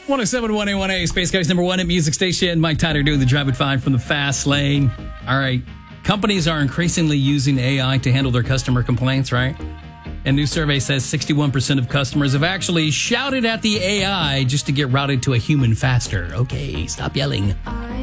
107.1A1A, Space Guys number one at Music Station. Mike Tyler doing the Drive at 5 from the Fast Lane. All right. Companies are increasingly using AI to handle their customer complaints, right? A new survey says 61% of customers have actually shouted at the AI just to get routed to a human faster. Okay, stop yelling.